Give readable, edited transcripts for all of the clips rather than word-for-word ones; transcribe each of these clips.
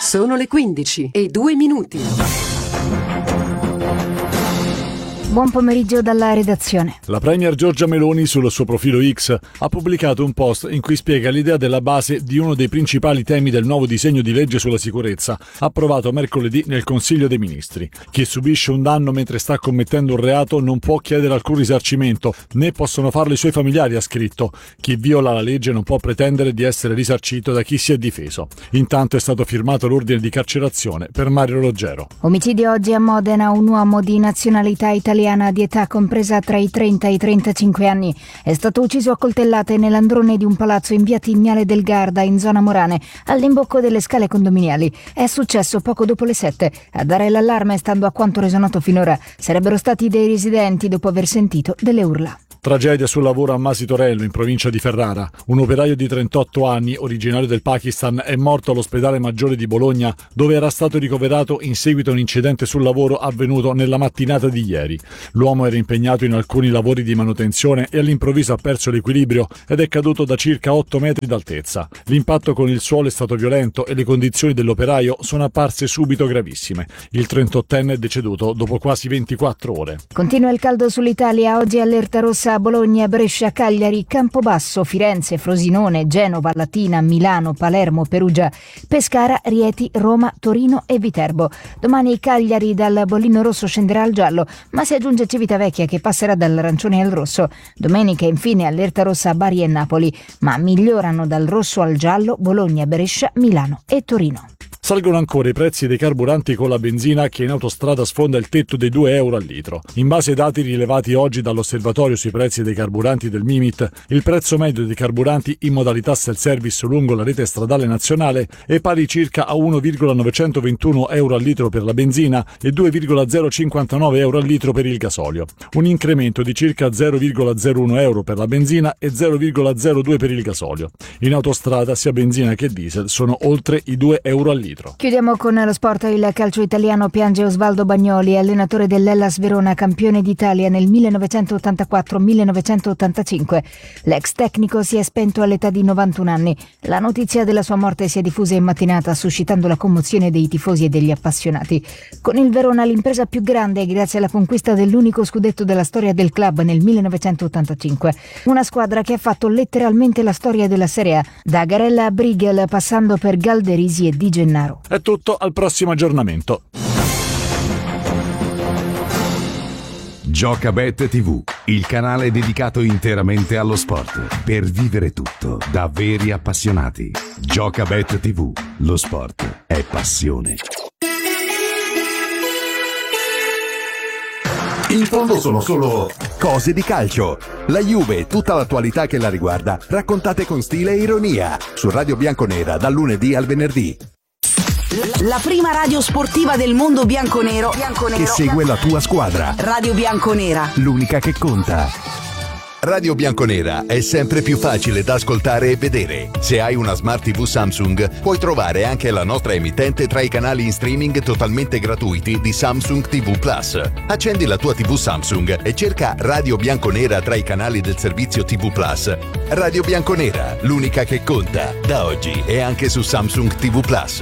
Sono le 15:02. Buon pomeriggio dalla redazione. La premier Giorgia Meloni sul suo profilo X ha pubblicato un post in cui spiega l'idea della base di uno dei principali temi del nuovo disegno di legge sulla sicurezza approvato mercoledì nel Consiglio dei Ministri. Chi subisce un danno mentre sta commettendo un reato non può chiedere alcun risarcimento, né possono farlo i suoi familiari, ha scritto. Chi viola la legge non può pretendere di essere risarcito da chi si è difeso. Intanto è stato firmato l'ordine di carcerazione per Mario Roggero. Omicidio oggi a Modena. Un uomo di nazionalità italiana di età compresa tra i 30 e i 35 anni è stato ucciso a coltellate nell'androne di un palazzo in via Tignale del Garda, in zona Morane, all'imbocco delle scale condominiali. È successo poco dopo le 7. A dare l'allarme, stando a quanto reso noto finora, sarebbero stati dei residenti dopo aver sentito delle urla. Tragedia sul lavoro a Masitorello, in provincia di Ferrara. Un operaio di 38 anni, originario del Pakistan, è morto all'ospedale Maggiore di Bologna, dove era stato ricoverato in seguito a un incidente sul lavoro avvenuto nella mattinata di ieri. L'uomo era impegnato in alcuni lavori di manutenzione e all'improvviso ha perso l'equilibrio ed è caduto da circa 8 metri d'altezza. L'impatto con il suolo è stato violento e le condizioni dell'operaio sono apparse subito gravissime. Il 38enne è deceduto dopo quasi 24 ore. Continua il caldo sull'Italia. Oggi allerta rossa a Bologna, Brescia, Cagliari, Campobasso, Firenze, Frosinone, Genova, Latina, Milano, Palermo, Perugia, Pescara, Rieti, Roma, Torino e Viterbo. Domani Cagliari dal bollino rosso scenderà al giallo, ma si aggiunge Civitavecchia che passerà dall'arancione al rosso. Domenica infine allerta rossa a Bari e Napoli, ma migliorano dal rosso al giallo Bologna, Brescia, Milano e Torino. Salgono ancora i prezzi dei carburanti con la benzina, che in autostrada sfonda il tetto dei 2 euro al litro. In base ai dati rilevati oggi dall'osservatorio sui prezzi dei carburanti del Mimit, il prezzo medio dei carburanti in modalità self-service lungo la rete stradale nazionale è pari circa a 1,921 euro al litro per la benzina e 2,059 euro al litro per il gasolio. Un incremento di circa 0,01 euro per la benzina e 0,02 per il gasolio. In autostrada sia benzina che diesel sono oltre i 2 euro al litro. Chiudiamo con lo sport. Il calcio italiano piange Osvaldo Bagnoli, allenatore dell'Hellas Verona, campione d'Italia nel 1984-1985. L'ex tecnico si è spento all'età di 91 anni. La notizia della sua morte si è diffusa in mattinata, suscitando la commozione dei tifosi e degli appassionati. Con il Verona l'impresa più grande grazie alla conquista dell'unico scudetto della storia del club nel 1985. Una squadra che ha fatto letteralmente la storia della Serie A, da Garella a Brighel, passando per Galderisi e Di Gennaro. È tutto, al prossimo aggiornamento. Giocabet TV, il canale dedicato interamente allo sport, per vivere tutto da veri appassionati. Giocabet TV, lo sport è passione. In fondo sono solo cose di calcio. La Juve e tutta l'attualità che la riguarda, raccontate con stile e ironia, su Radio Bianconera dal lunedì al venerdì. La prima radio sportiva del mondo bianconero Che segue la tua squadra. Radio Bianconera, L'unica che conta. Radio Bianconera è sempre più facile da ascoltare e vedere. Se hai una Smart TV Samsung, puoi trovare anche la nostra emittente tra i canali in streaming totalmente gratuiti di Samsung TV Plus. Accendi la tua TV Samsung e cerca Radio Bianconera tra i canali del servizio TV Plus. Radio Bianconera, l'unica che conta. Da oggi è anche su Samsung TV Plus.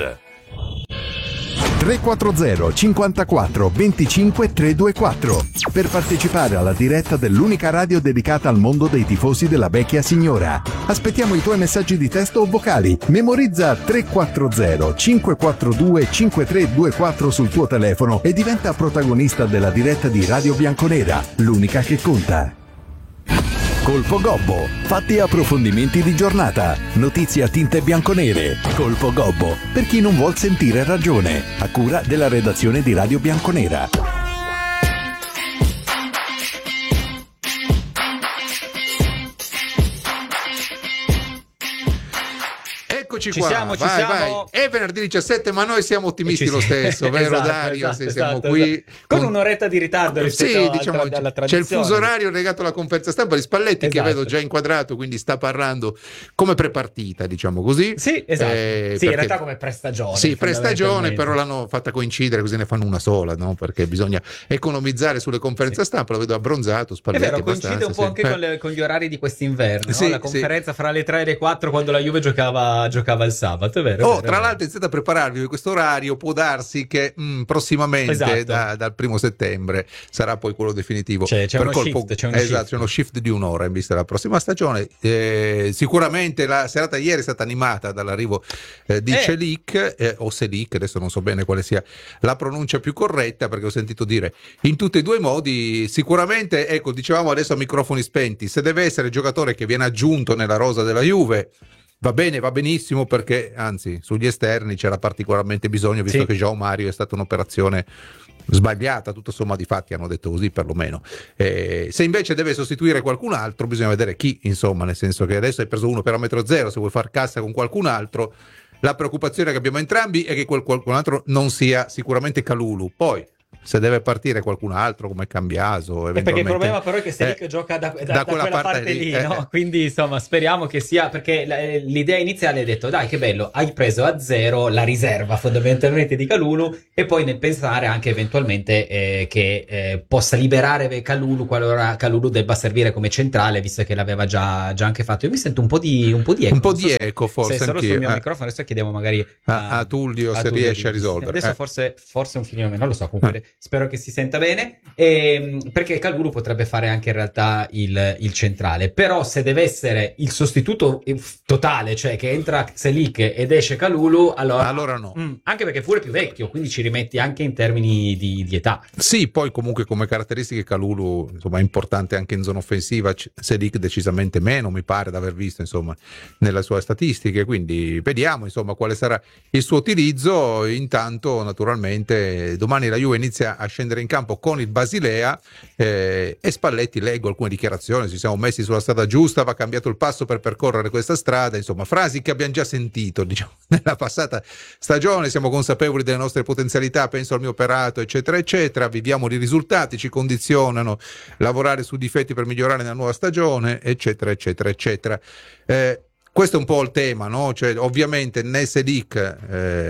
340 54 25 324 per partecipare alla diretta dell'unica radio dedicata al mondo dei tifosi della vecchia signora. Aspettiamo i tuoi messaggi di testo o vocali. Memorizza 340 542 5324 sul tuo telefono e diventa protagonista della diretta di Radio Bianconera, l'unica che conta. Colpo Gobbo, fatti e approfondimenti di giornata, notizie a tinte bianconere. Colpo Gobbo, per chi non vuol sentire ragione, a cura della redazione di Radio Bianconera. Eccoci qua, ci siamo. È venerdì 17, ma noi siamo ottimisti lo stesso, vero esatto, Dario? Esatto, siamo qui con un'oretta di ritardo rispetto alla tradizione. C'è il fuso orario legato alla conferenza stampa di Spalletti, che vedo già inquadrato, quindi sta parlando come prepartita, diciamo così. Sì, esatto. Perché, in realtà come prestagione. Sì, prestagione, però l'hanno fatta coincidere, così ne fanno una sola, no? Perché bisogna economizzare sulle conferenze stampa. Lo vedo abbronzato, Spalletti. È vero, coincide un po' anche con gli orari di quest'inverno, no? La conferenza fra le 3 e le 4 quando la Juve giocava giocava il sabato, è vero? Tra l'altro iniziate a prepararvi per questo orario, può darsi che prossimamente dal 1 settembre sarà poi quello definitivo. C'è uno shift di un'ora in vista della prossima stagione. Sicuramente la serata ieri è stata animata dall'arrivo di Celik o Selic, adesso non so bene quale sia la pronuncia più corretta, perché ho sentito dire in tutti e due i modi. Sicuramente, ecco, dicevamo adesso a microfoni spenti, se deve essere il giocatore che viene aggiunto nella rosa della Juve, va bene, va benissimo, perché anzi sugli esterni c'era particolarmente bisogno, visto che João Mario è stata un'operazione sbagliata, tutto sommato, di fatti hanno detto così perlomeno. Se invece deve sostituire qualcun altro, bisogna vedere chi, insomma, nel senso che adesso hai preso uno per 1,0 m, se vuoi far cassa con qualcun altro, la preoccupazione che abbiamo entrambi è che qualcun altro non sia sicuramente Kalulu. Poi se deve partire qualcun altro come Cambiaso, perché il problema però è che Selic gioca da quella parte lì, no? Quindi insomma speriamo che sia, perché l'idea iniziale è detto dai che bello, hai preso a 0 la riserva fondamentalmente di Kalulu, e poi nel pensare anche eventualmente che possa liberare Kalulu qualora Kalulu debba servire come centrale, visto che l'aveva già anche fatto. Io mi sento un po' di eco, un po' di eco forse, se solo sul mio microfono. Adesso chiediamo magari a Tullio se riesce a risolvere. Adesso forse un filino meno, non lo so, comunque spero che si senta bene, perché Kalulu potrebbe fare anche in realtà il centrale, però se deve essere il sostituto totale, cioè che entra Selic ed esce Kalulu, allora no. Anche perché pure più vecchio, quindi ci rimetti anche in termini di età. Sì, poi comunque come caratteristiche Kalulu, insomma, è importante anche in zona offensiva, Selic decisamente meno, mi pare di aver visto, insomma, nelle sue statistiche, quindi vediamo, insomma, quale sarà il suo utilizzo. Intanto naturalmente domani la Juve inizia a scendere in campo con il Basilea, e Spalletti, leggo alcune dichiarazioni, ci siamo messi sulla strada giusta, va cambiato il passo per percorrere questa strada, insomma frasi che abbiamo già sentito, diciamo, nella passata stagione. Siamo consapevoli delle nostre potenzialità, penso al mio operato, eccetera eccetera, viviamo di risultati, ci condizionano, lavorare su difetti per migliorare nella nuova stagione, eccetera eccetera eccetera. Questo è un po' il tema, no? Cioè, ovviamente né Selic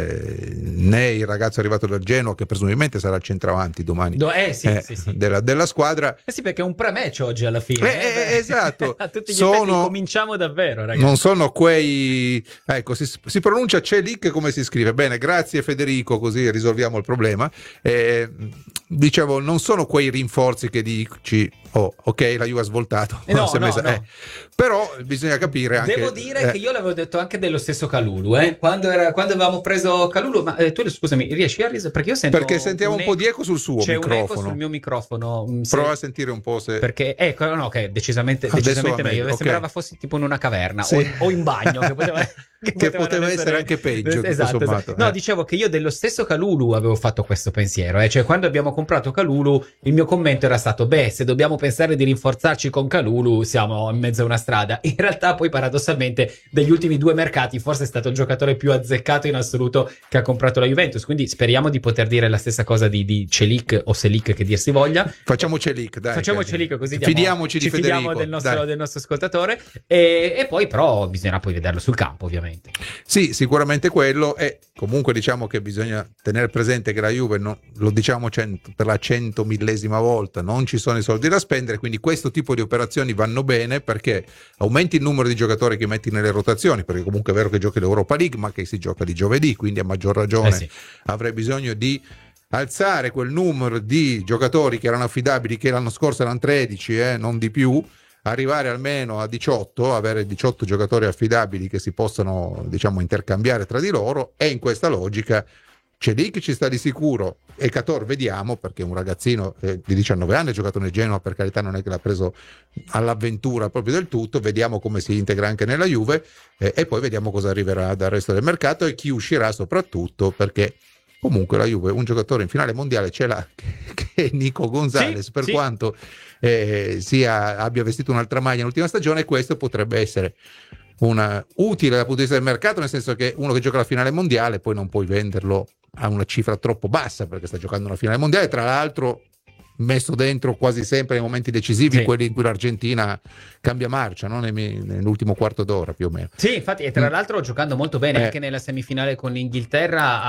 né il ragazzo arrivato dal Genoa, che presumibilmente sarà il centravanti domani sì. Della squadra. Sì, perché è un pre-match oggi alla fine. Esatto. A tutti gli effetti cominciamo davvero, ragazzi. Non sono quei... Ecco, si pronuncia Celik come si scrive. Bene, grazie Federico, così risolviamo il problema. Dicevo, non sono quei rinforzi che dici, ok, la Juve ha svoltato. No. Però bisogna capire anche... Devo dire che io l'avevo detto anche dello stesso Kalulu, quando avevamo preso Kalulu, ma tu scusami, riesci a risolvere? Perché io sento... Perché sentiamo un po' di eco sul suo microfono. C'è un eco sul mio microfono. Prova a sentire un po' se... Perché, ok, decisamente meglio. Sembrava fossi tipo in una caverna, o in bagno, che poteva essere anche peggio. Esatto. No, dicevo che io dello stesso Kalulu avevo fatto questo pensiero, cioè quando abbiamo comprato Kalulu il mio commento era stato se dobbiamo pensare di rinforzarci con Kalulu siamo in mezzo a una strada. In realtà poi paradossalmente degli ultimi 2 mercati forse è stato il giocatore più azzeccato in assoluto che ha comprato la Juventus, quindi speriamo di poter dire la stessa cosa di Celik o Selic, che dir si voglia. Facciamo Celik, dai. Facciamo Celik, così fidiamoci di Federico, fidiamo del nostro ascoltatore, e poi però bisognerà poi vederlo sul campo, ovviamente. Sì, sicuramente quello. E comunque diciamo che bisogna tenere presente che la Juve, lo diciamo per la 100.000ª volta, non ci sono i soldi da spendere, quindi questo tipo di operazioni vanno bene perché aumenti il numero di giocatori che metti nelle rotazioni, perché comunque è vero che giochi l'Europa League, ma che si gioca di giovedì, quindi a maggior ragione avrei bisogno di alzare quel numero di giocatori che erano affidabili, che l'anno scorso erano 13, non di più, arrivare almeno a 18, avere 18 giocatori affidabili che si possano, diciamo, intercambiare tra di loro. E in questa logica Celik ci sta di sicuro, e Cator vediamo, perché un ragazzino di 19 anni ha giocato nel Genoa, per carità non è che l'ha preso all'avventura proprio del tutto, vediamo come si integra anche nella Juve, e poi vediamo cosa arriverà dal resto del mercato e chi uscirà soprattutto, perché comunque la Juve un giocatore in finale mondiale ce l'ha, che è Nico Gonzalez, quanto abbia vestito un'altra maglia nell'ultima stagione. Questo potrebbe essere utile dal punto di vista del mercato, nel senso che uno che gioca la finale mondiale poi non puoi venderlo a una cifra troppo bassa, perché sta giocando una finale mondiale. Tra l'altro messo dentro quasi sempre nei momenti decisivi, Sì. quelli in cui l'Argentina cambia marcia, no? Nell'ultimo quarto d'ora più o meno. Sì, infatti, e tra l'altro giocando molto bene anche nella semifinale con l'Inghilterra,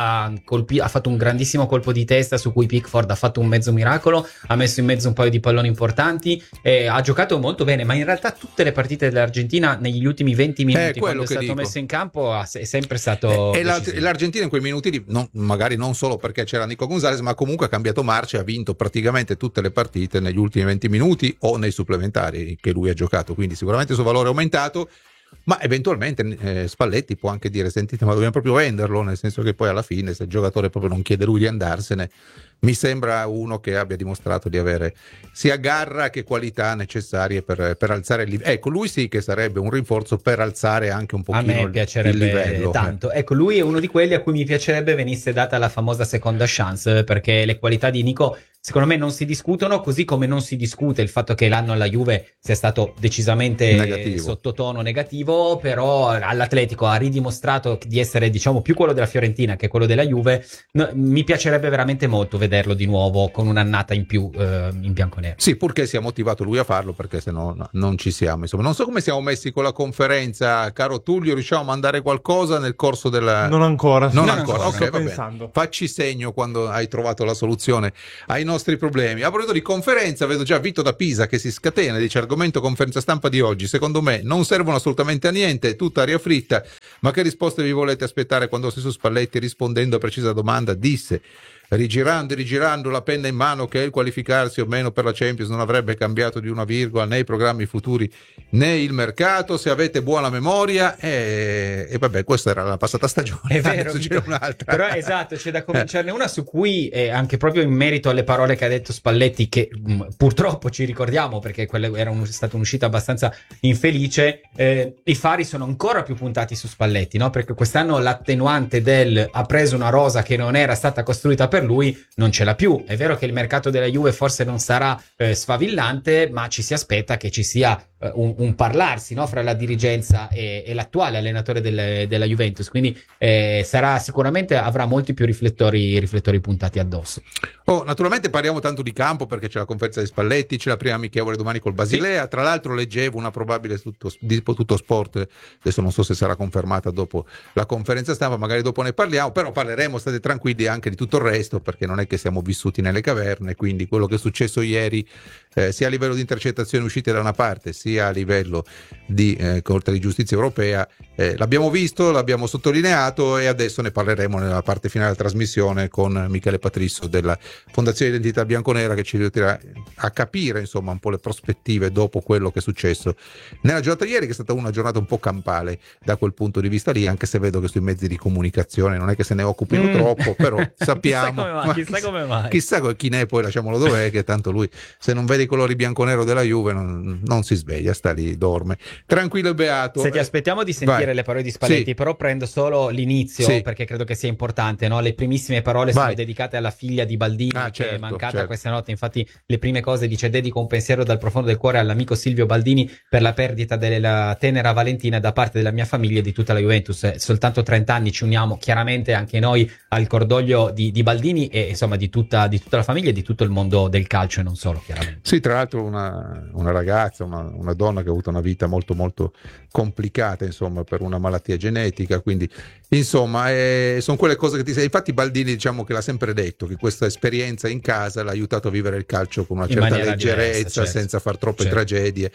ha fatto un grandissimo colpo di testa su cui Pickford ha fatto un mezzo miracolo, ha messo in mezzo un paio di palloni importanti, ha giocato molto bene, ma in realtà tutte le partite dell'Argentina negli ultimi 20 minuti, quando è stato messo in campo, è sempre stato e l'Argentina in quei minuti lì, magari non solo perché c'era Nico Gonzalez, ma comunque ha cambiato marcia e ha vinto praticamente tutte le partite negli ultimi 20 minuti o nei supplementari che lui ha giocato, quindi sicuramente il suo valore è aumentato. Ma eventualmente Spalletti può anche dire: sentite, ma dobbiamo proprio venderlo, nel senso che poi alla fine, se il giocatore proprio non chiede lui di andarsene, mi sembra uno che abbia dimostrato di avere sia garra che qualità necessarie per alzare il livello. Ecco, lui sì che sarebbe un rinforzo per alzare anche un pochino a me piacerebbe il livello. Tanto. Ecco, lui è uno di quelli a cui mi piacerebbe venisse data la famosa seconda chance, perché le qualità di Nico secondo me non si discutono, così come non si discute il fatto che l'anno alla Juve sia stato decisamente negativo, sottotono negativo, però all'Atletico ha ridimostrato di essere, diciamo, più quello della Fiorentina che quello della Juve. Mi piacerebbe veramente molto vederlo di nuovo con un'annata in più in bianconero. Sì, purché sia motivato lui a farlo, perché se no non ci siamo. Insomma, non so come siamo messi con la conferenza, caro Tullio, riusciamo a mandare qualcosa nel corso della... Non ancora. Non ancora, ok, sto va pensando. bene. Facci segno quando hai trovato la soluzione ai nostri problemi. A proposito di conferenza, vedo già Vito da Pisa che si scatena, dice: argomento conferenza stampa di oggi, secondo me non servono assolutamente a niente, tutta aria fritta, ma che risposte vi volete aspettare? Quando stesso Spalletti, rispondendo a precisa domanda, disse, rigirando e rigirando la penna in mano, che il qualificarsi o meno per la Champions non avrebbe cambiato di una virgola né i programmi futuri né il mercato, se avete buona memoria. E vabbè, questa era la passata stagione, è vero, adesso c'è un'altra. Però esatto, c'è da cominciarne una su cui anche proprio in merito alle parole che ha detto Spalletti, che purtroppo ci ricordiamo perché quella era stata un'uscita abbastanza infelice, i fari sono ancora più puntati su Spalletti, no? Perché quest'anno l'attenuante del ha preso una rosa che non era stata costruita per lui non ce l'ha più. È vero che il mercato della Juve forse non sarà sfavillante, ma ci si aspetta che ci sia un parlarsi, no? Fra la dirigenza e l'attuale allenatore della Juventus, quindi sarà sicuramente, avrà molti più riflettori puntati addosso. Naturalmente parliamo tanto di campo perché c'è la conferenza di Spalletti, c'è la prima amichevole domani col Basilea. Sì. Tra l'altro leggevo una probabile di Tutto Sport, adesso non so se sarà confermata dopo la conferenza stampa, magari dopo ne parliamo, però parleremo, state tranquilli, anche di tutto il resto, perché non è che siamo vissuti nelle caverne, quindi quello che è successo ieri sia a livello di intercettazioni uscite da una parte sia a livello di Corte di Giustizia Europea l'abbiamo visto, l'abbiamo sottolineato, e adesso ne parleremo nella parte finale della trasmissione con Michele Patrisso della Fondazione Identità Bianconera, che ci aiuterà a capire insomma un po' le prospettive dopo quello che è successo nella giornata di ieri, che è stata una giornata un po' campale da quel punto di vista lì, anche se vedo che sui mezzi di comunicazione non è che se ne occupino troppo, però sappiamo chissà come mai. Chissà chi ne è, poi lasciamolo dov'è, che tanto lui se non vede i colori bianconero della Juve non si sveglia, sta lì, dorme tranquillo e beato. Senti, aspettiamo di sentire le parole di Spalletti, sì. Però prendo solo l'inizio, sì, perché credo che sia importante, no? Le primissime parole sono dedicate alla figlia di Baldini, che è mancata questa notte. Infatti le prime cose dice: dedico un pensiero dal profondo del cuore all'amico Silvio Baldini per la perdita della tenera Valentina da parte della mia famiglia e di tutta la Juventus. Soltanto 30 anni, ci uniamo chiaramente anche noi al cordoglio di Baldini e insomma di tutta la famiglia e di tutto il mondo del calcio, e non solo, chiaramente. Sì, tra l'altro una ragazza, una donna che ha avuto una vita molto molto complicata, insomma, per una malattia genetica, quindi insomma sono quelle cose che ti sei. Infatti Baldini, diciamo che l'ha sempre detto, che questa esperienza in casa l'ha aiutato a vivere il calcio con una certa leggerezza, diversa, certo, senza far troppe tragedie.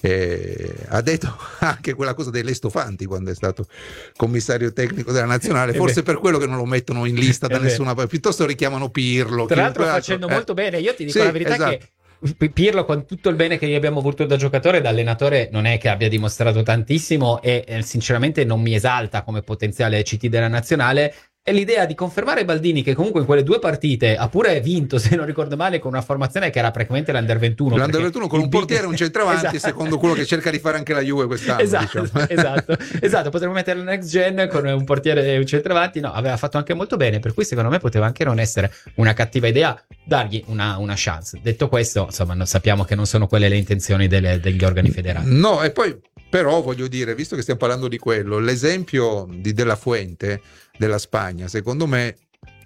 Ha detto anche quella cosa dei Lestofanti quando è stato commissario tecnico della nazionale, forse per quello che non lo mettono in lista da nessuna parte, piuttosto richiamano Pirlo, tra l'altro facendo molto bene. Io ti dico la verità, esatto, che Pirlo, con tutto il bene che gli abbiamo avuto da giocatore e da allenatore, non è che abbia dimostrato tantissimo, e sinceramente non mi esalta come potenziale CT della nazionale. E l'idea di confermare Baldini, che comunque in quelle due partite ha pure vinto, se non ricordo male, con una formazione che era praticamente l'Under 21. L'Under 21 con un portiere e un centravanti, esatto, secondo quello che cerca di fare anche la Juve quest'anno. Esatto, diciamo. esatto. Potremmo mettere il next gen con un portiere e un centravanti. No, aveva fatto anche molto bene, per cui secondo me poteva anche non essere una cattiva idea dargli una chance. Detto questo, insomma, sappiamo che non sono quelle le intenzioni degli organi federali. No, e poi però voglio dire, visto che stiamo parlando di quello, l'esempio di De La Fuente della Spagna, secondo me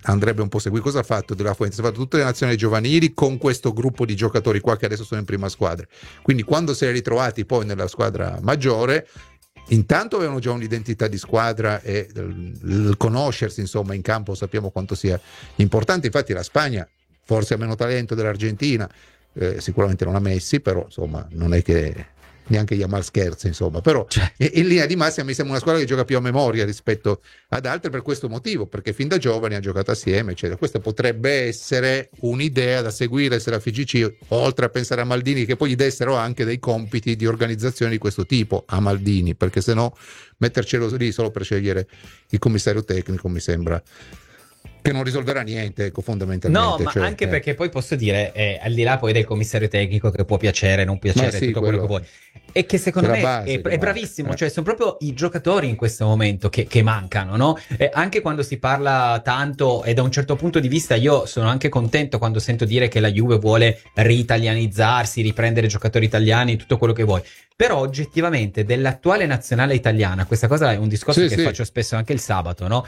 andrebbe un po' seguito. Cosa ha fatto De La Fuente? Ha fatto tutte le nazionali giovanili con questo gruppo di giocatori qua che adesso sono in prima squadra, quindi quando si è ritrovati poi nella squadra maggiore, intanto avevano già un'identità di squadra e il conoscersi insomma in campo sappiamo quanto sia importante. Infatti la Spagna forse ha meno talento dell'Argentina, sicuramente non ha Messi, però insomma non è che neanche Yamal scherza, insomma, però in linea di massima mi sembra una squadra che gioca più a memoria rispetto ad altre per questo motivo, perché fin da giovani ha giocato assieme, eccetera. Questa potrebbe essere un'idea da seguire se la FIGC, oltre a pensare a Maldini, che poi gli dessero anche dei compiti di organizzazione di questo tipo a Maldini, perché se no mettercelo lì solo per scegliere il commissario tecnico mi sembra che non risolverà niente, ecco, fondamentalmente. No, ma anche perché poi posso dire, al di là poi del commissario tecnico che può piacere, non piacere, sì, tutto quello che vuoi, è che secondo me base, è bravissimo, cioè sono proprio i giocatori in questo momento che mancano, no? Anche quando si parla tanto, e da un certo punto di vista io sono anche contento quando sento dire che la Juve vuole ritalianizzarsi, riprendere giocatori italiani, tutto quello che vuoi. Però oggettivamente dell'attuale nazionale italiana, questa cosa è un discorso che faccio spesso anche il sabato, no?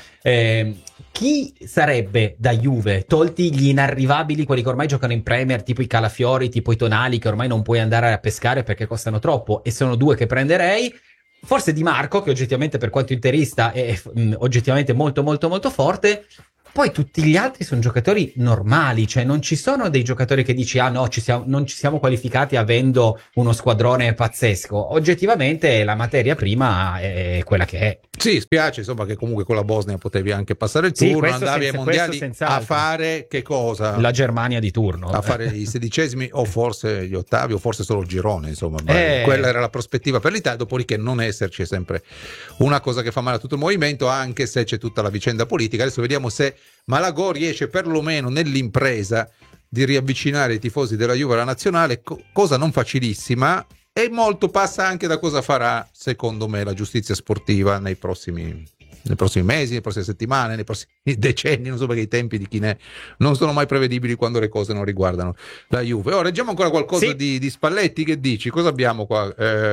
Chi sarebbe da Juve, tolti gli inarrivabili, quelli che ormai giocano in Premier, tipo i Calafiori, tipo i Tonali, che ormai non puoi andare a pescare perché costano troppo, e sono due che prenderei, forse Di Marco, che oggettivamente per quanto interista è oggettivamente molto molto molto forte. Poi tutti gli altri sono giocatori normali, cioè non ci sono dei giocatori che dici no, non ci siamo qualificati avendo uno squadrone pazzesco. Oggettivamente la materia prima è quella che è. Sì, spiace insomma che comunque con la Bosnia potevi anche passare il turno, andavi ai mondiali a fare che cosa? La Germania di turno. A fare i sedicesimi o forse gli ottavi o forse solo il girone, insomma. Quella era la prospettiva per l'Italia, dopodiché non esserci è sempre una cosa che fa male a tutto il movimento, anche se c'è tutta la vicenda politica. Adesso vediamo se Malagò riesce perlomeno nell'impresa di riavvicinare i tifosi della Juve alla nazionale, cosa non facilissima, e molto passa anche da cosa farà, secondo me, la giustizia sportiva nei prossimi mesi, nelle prossime settimane, nei prossimi decenni, non so, perché i tempi di chi ne non sono mai prevedibili quando le cose non riguardano la Juve. Ora leggiamo ancora qualcosa di Spalletti, che dici? Cosa abbiamo qua?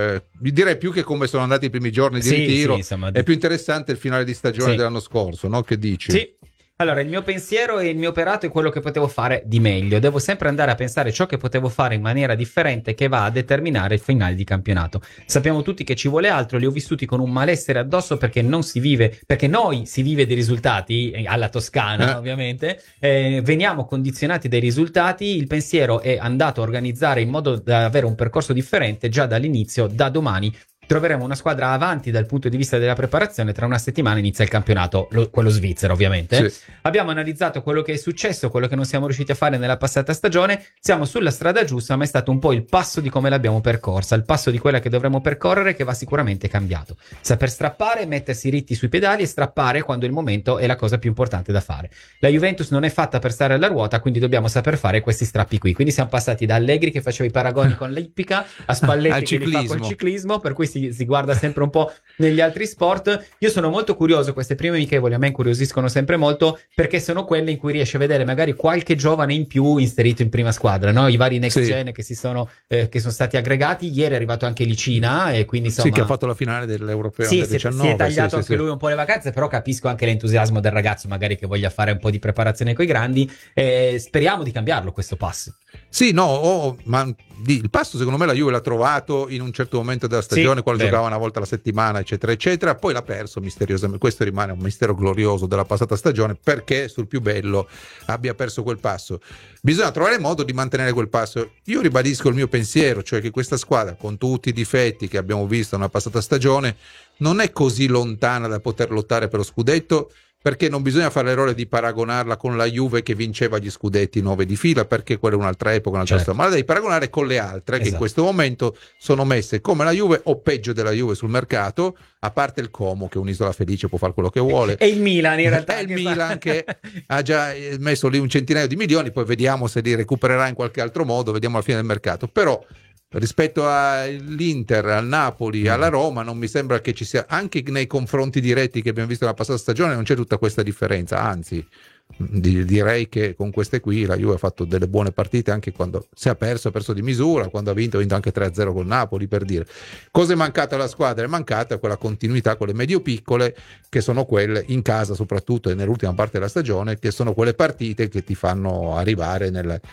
Direi più che come sono andati i primi giorni di ritiro, insomma, è più interessante il finale di stagione dell'anno scorso, no? Che dici? Sì. Allora, il mio pensiero e il mio operato è quello che potevo fare di meglio. Devo sempre andare a pensare ciò che potevo fare in maniera differente, che va a determinare il finale di campionato. Sappiamo tutti che ci vuole altro, li ho vissuti con un malessere addosso perché non si vive, perché noi si vive dei risultati, alla Toscana ovviamente, veniamo condizionati dai risultati. Il pensiero è andato a organizzare in modo da avere un percorso differente già dall'inizio. Da domani troveremo una squadra avanti dal punto di vista della preparazione. Tra una settimana inizia il campionato, quello svizzero ovviamente. Sì. Abbiamo analizzato quello che è successo, quello che non siamo riusciti a fare nella passata stagione. Siamo sulla strada giusta, ma è stato un po' il passo di come l'abbiamo percorsa, il passo di quella che dovremo percorrere, che va sicuramente cambiato. Saper strappare, mettersi ritti sui pedali e strappare quando il momento è la cosa più importante da fare. La Juventus non è fatta per stare alla ruota, quindi dobbiamo saper fare questi strappi qui. Quindi siamo passati da Allegri che faceva i paragoni con l'ippica a Spalletti che li fa col ciclismo, per cui si guarda sempre un po' negli altri sport. Io sono molto curioso, queste prime amichevoli a me incuriosiscono sempre molto, perché sono quelle in cui riesci a vedere magari qualche giovane in più inserito in prima squadra, no? I vari next gen che sono stati aggregati. Ieri è arrivato anche Licina, e quindi insomma che ha fatto la finale dell'Europeo del 19. Si è tagliato anche lui un po' le vacanze, però capisco anche l'entusiasmo del ragazzo, magari che voglia fare un po' di preparazione coi grandi. Speriamo di cambiarlo questo passo. Sì, no, ma il passo secondo me la Juve l'ha trovato in un certo momento della stagione, quando giocava una volta alla settimana, eccetera eccetera, poi l'ha perso misteriosamente. Questo rimane un mistero glorioso della passata stagione, perché sul più bello abbia perso quel passo. Bisogna trovare il modo di mantenere quel passo. Io ribadisco il mio pensiero, cioè che questa squadra, con tutti i difetti che abbiamo visto nella passata stagione, non è così lontana da poter lottare per lo scudetto, perché non bisogna fare l'errore di paragonarla con la Juve che vinceva gli scudetti 9 di fila, perché quella è un'altra epoca, un'altra storia, ma la devi paragonare con le altre che in questo momento sono messe come la Juve o peggio della Juve sul mercato, a parte il Como, che è un'isola felice, può fare quello che vuole, e il Milan in realtà è il Milan che ha già messo lì un centinaio di milioni, poi vediamo se li recupererà in qualche altro modo, vediamo alla fine del mercato. Però rispetto all'Inter, al Napoli, alla Roma, non mi sembra che ci sia, anche nei confronti diretti che abbiamo visto nella passata stagione, non c'è tutta questa differenza, anzi direi che con queste qui la Juve ha fatto delle buone partite, anche quando si è perso di misura, quando ha vinto anche 3-0 col Napoli, per dire. Cosa è mancata alla squadra? È mancata quella continuità con le medio-piccole, che sono quelle in casa soprattutto e nell'ultima parte della stagione, che sono quelle partite che ti fanno arrivare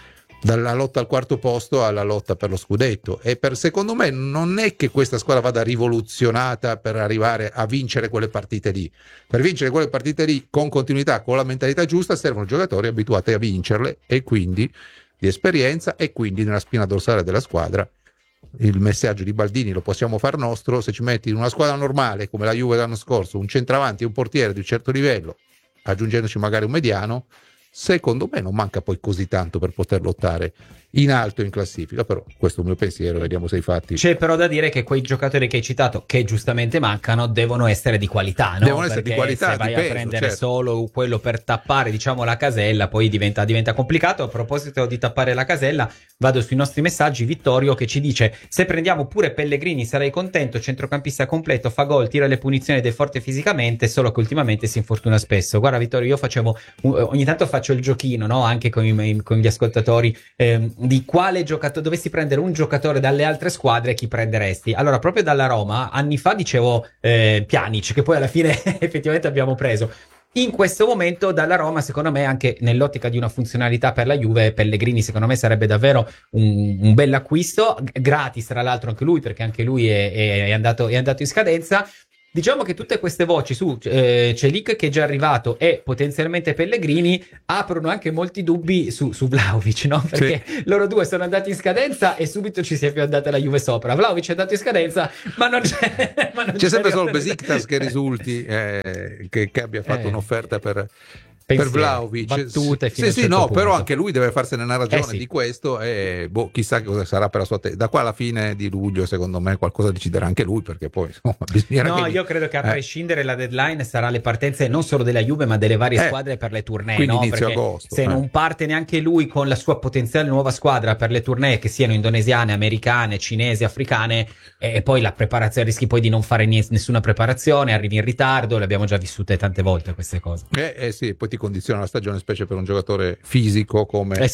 dalla lotta al quarto posto alla lotta per lo scudetto. E secondo me non è che questa squadra vada rivoluzionata per arrivare a vincere quelle partite lì. Per vincere quelle partite lì con continuità, con la mentalità giusta, servono giocatori abituati a vincerle, e quindi di esperienza, e quindi nella spina dorsale della squadra il messaggio di Baldini lo possiamo far nostro: se ci metti in una squadra normale come la Juve l'anno scorso un centravanti e un portiere di un certo livello, aggiungendoci magari un mediano, secondo me non manca poi così tanto per poter lottare in alto in classifica. Però questo è il mio pensiero, vediamo se i fatti. C'è però da dire che quei giocatori che hai citato, che giustamente mancano, devono essere di qualità, no? Devono essere di qualità, se vai di peso, a prendere certo, solo quello per tappare, diciamo, la casella, poi diventa complicato. A proposito di tappare la casella, vado sui nostri messaggi. Vittorio che ci dice: se prendiamo pure Pellegrini sarei contento, centrocampista completo, fa gol, tira le punizioni ed è forte fisicamente, solo che ultimamente si infortuna spesso. Guarda Vittorio, io facevo ogni tanto faccio il giochino, no? Anche con gli ascoltatori, di quale giocatore dovessi prendere un giocatore dalle altre squadre, chi prenderesti? Allora, proprio dalla Roma anni fa dicevo Pjanic, che poi alla fine effettivamente abbiamo preso. In questo momento dalla Roma, secondo me, anche nell'ottica di una funzionalità per la Juve, Pellegrini secondo me sarebbe davvero un bel acquisto, gratis tra l'altro anche lui, perché anche lui è andato in scadenza. Diciamo che tutte queste voci su Celik, che è già arrivato, e potenzialmente Pellegrini, aprono anche molti dubbi su Vlahovic, no? Perché loro due sono andati in scadenza e subito ci si è più andata la Juve sopra. Vlahovic è andato in scadenza, ma non c'è sempre solo il Besiktas che risulti che abbia fatto un'offerta per Vlahovic, battute fino sì, no, punto. Però anche lui deve farsene una ragione di questo, e chissà cosa sarà per la sua da qua alla fine di luglio. Secondo me qualcosa deciderà anche lui, perché poi insomma, io credo che a prescindere la deadline sarà le partenze non solo della Juve ma delle varie squadre per le tournée, quindi no? inizio perché agosto, se non parte neanche lui con la sua potenziale nuova squadra per le tournée, che siano indonesiane, americane, cinesi, africane, e poi la preparazione, rischi poi di non fare nessuna preparazione, arrivi in ritardo, le abbiamo già vissute tante volte queste cose. Sì, poi ti condiziona la stagione, specie per un giocatore fisico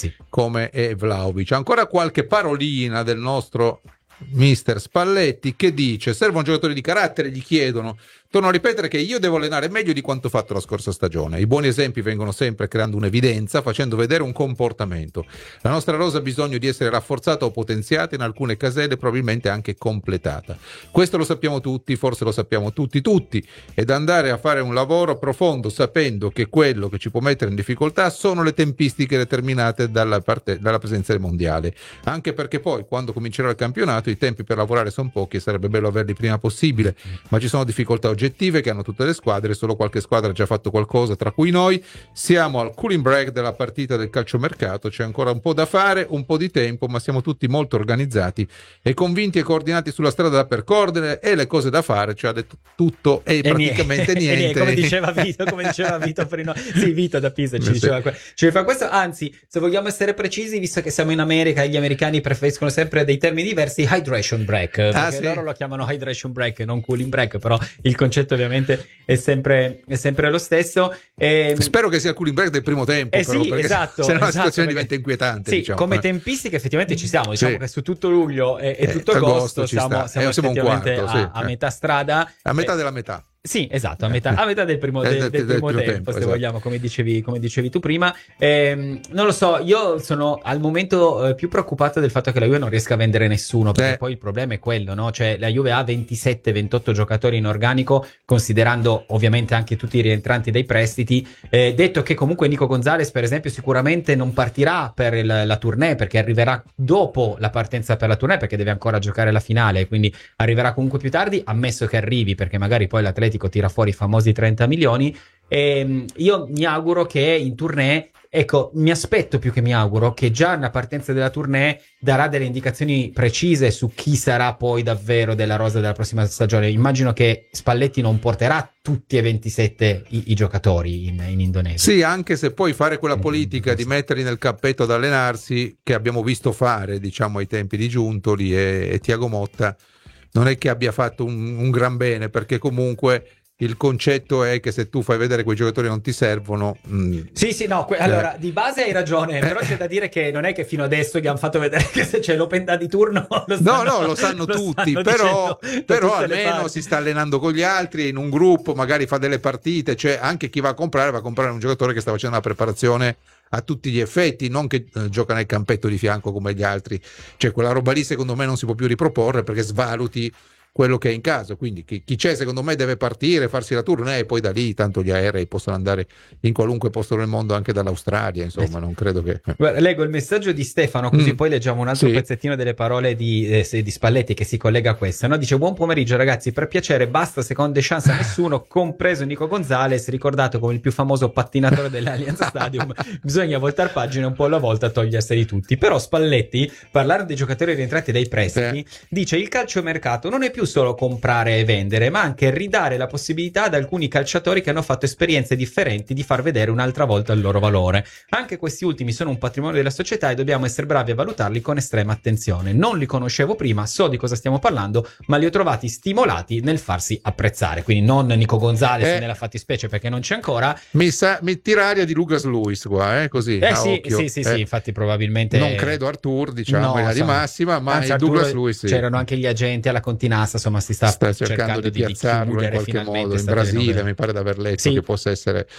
come è Vlahovic. Ancora qualche parolina del nostro mister Spalletti, che dice: servono giocatori di carattere, gli chiedono. Torno a ripetere che io devo allenare meglio di quanto fatto la scorsa stagione. I buoni esempi vengono sempre creando un'evidenza, facendo vedere un comportamento. La nostra rosa ha bisogno di essere rafforzata o potenziata, in alcune caselle probabilmente anche completata. Questo lo sappiamo tutti, forse lo sappiamo tutti, ed andare a fare un lavoro profondo sapendo che quello che ci può mettere in difficoltà sono le tempistiche determinate dalla presenza del mondiale. Anche perché poi, quando comincerà il campionato, i tempi per lavorare sono pochi e sarebbe bello averli prima possibile, ma ci sono difficoltà oggettive che hanno tutte le squadre, solo qualche squadra ha già fatto qualcosa, tra cui noi. Siamo al cooling break della partita del calciomercato, c'è ancora un po' da fare, un po' di tempo, ma siamo tutti molto organizzati e convinti e coordinati sulla strada da percorrere, e le cose da fare, cioè ha detto tutto e praticamente niente. Come diceva Vito prima. Sì, Vito da Pisa ci diceva questo. Anzi, se vogliamo essere precisi, visto che siamo in America e gli americani preferiscono sempre dei termini diversi, hydration break, perché loro lo chiamano hydration break, non cooling break, però il concetto ovviamente è sempre lo stesso. Spero che sia il cooling break del primo tempo, però, sì, esatto, se no la situazione diventa inquietante. Sì, diciamo. come tempistiche effettivamente ci siamo, diciamo che su tutto luglio e tutto agosto siamo effettivamente un quarto, a metà strada, a metà della metà. Sì, esatto, a metà del primo tempo, se vogliamo, come dicevi tu prima. Non lo so, io sono al momento più preoccupato del fatto che la Juve non riesca a vendere nessuno, perché poi il problema è quello, no? Cioè la Juve ha 27-28 giocatori in organico, considerando ovviamente anche tutti i rientranti dai prestiti. Detto che comunque Nico Gonzalez, per esempio, sicuramente non partirà per la tournée, perché arriverà dopo la partenza per la tournée, perché deve ancora giocare la finale, quindi arriverà comunque più tardi, ammesso che arrivi, perché magari poi l'Atletico tira fuori i famosi 30 milioni. Io mi auguro che in tournée ecco, mi aspetto più che mi auguro che già alla partenza della tournée darà delle indicazioni precise su chi sarà poi davvero della rosa della prossima stagione. Immagino che Spalletti non porterà tutti e 27 i giocatori in Indonesia. Sì, anche se poi fare quella politica di metterli nel cappetto ad allenarsi, che abbiamo visto fare, diciamo, ai tempi di Giuntoli e Thiago Motta, non è che abbia fatto un gran bene, perché comunque il concetto è che se tu fai vedere quei giocatori non ti servono. Sì, no, allora di base hai ragione, però c'è da dire che non è che fino adesso gli hanno fatto vedere che se c'è l'Open Day di turno lo sanno tutti, però almeno si sta allenando con gli altri in un gruppo, magari fa delle partite, cioè anche chi va a comprare un giocatore che sta facendo una preparazione a tutti gli effetti, non che gioca nel campetto di fianco come gli altri, cioè quella roba lì secondo me non si può più riproporre, perché svaluti quello che è in caso. Quindi chi c'è secondo me deve partire, farsi la tournée e poi da lì tanto gli aerei possono andare in qualunque posto del mondo, anche dall'Australia, insomma non credo che... Guarda, leggo il messaggio di Stefano, così poi leggiamo un altro pezzettino delle parole di Spalletti che si collega a questa, no? Dice: buon pomeriggio ragazzi, per piacere basta seconde chance a nessuno, compreso Nico Gonzalez, ricordato come il più famoso pattinatore dell'Allianz Stadium. Bisogna voltar pagina un po' alla volta, toglierseli tutti. Però Spalletti, parlando dei giocatori rientrati dai prestiti, dice: il calciomercato non è più solo comprare e vendere, ma anche ridare la possibilità ad alcuni calciatori che hanno fatto esperienze differenti di far vedere un'altra volta il loro valore. Anche questi ultimi sono un patrimonio della società e dobbiamo essere bravi a valutarli con estrema attenzione. Non li conoscevo prima, so di cosa stiamo parlando, ma li ho trovati stimolati nel farsi apprezzare. Quindi non Nico Gonzalez nella fattispecie, perché non c'è ancora. Mi tira aria di Lucas Luis qua, così. Sì, infatti probabilmente non credo Artur, diciamo, no, di massima, ma il Douglas Luis c'erano anche gli agenti alla Continassa, insomma si sta cercando di piazzarlo in qualche modo in Brasile, mi pare di aver letto che possa essere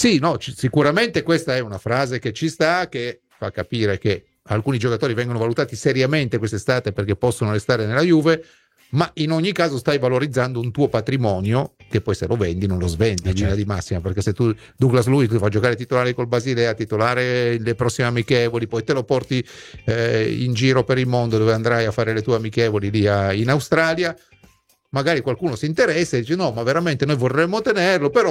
sicuramente questa è una frase che ci sta, che fa capire che alcuni giocatori vengono valutati seriamente quest'estate perché possono restare nella Juve, ma in ogni caso stai valorizzando un tuo patrimonio che poi se lo vendi non lo svendi in linea di massima, perché se tu Douglas Luiz ti fa giocare titolare col Basilea, titolare le prossime amichevoli, poi te lo porti in giro per il mondo dove andrai a fare le tue amichevoli lì in Australia, magari qualcuno si interessa e dice no, ma veramente noi vorremmo tenerlo, però